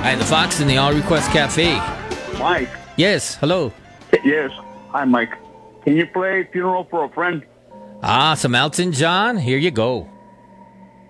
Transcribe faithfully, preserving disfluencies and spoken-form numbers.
Hi, the Fox in the All Request Cafe. Mike. Yes, hello. Yes. Hi, Mike. Can you play Funeral for a Friend? Ah, some Elton John. Here you go.